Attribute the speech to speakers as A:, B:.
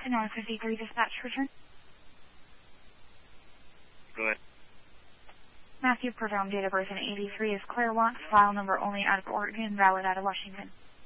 A: Sonora 53 dispatch return.
B: Go ahead.
A: Matthew Perdome, date of birth in 83 is Claire Watts, file number only out of Oregon, valid out of Washington.